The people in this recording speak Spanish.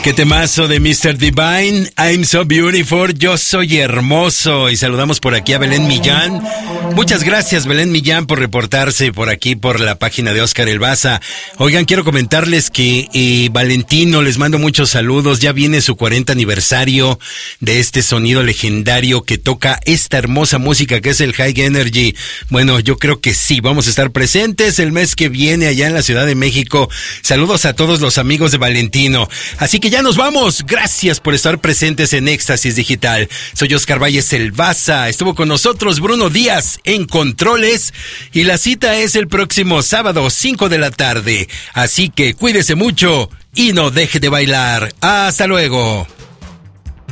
Qué temazo de Mr. Divine, I'm so beautiful, yo soy hermoso. Y saludamos por aquí a Belén Millán. Muchas gracias, Belén Millán, por reportarse por aquí, por la página de Oscar El Baza. Oigan, quiero comentarles que Valentino, les mando muchos saludos. Ya viene su 40 aniversario de este sonido legendario que toca esta hermosa música que es el High Energy. Bueno, yo creo que sí, vamos a estar presentes el mes que viene allá en la Ciudad de México. Saludos a todos los amigos de Valentino. Así que ya nos vamos. Gracias por estar presentes en Éxtasis Digital. Soy Oscar Valles El Baza. Estuvo con nosotros Bruno Díaz en Controles. Y la cita es el próximo sábado, 5 de la tarde. Así que cuídese mucho y no deje de bailar. Hasta luego.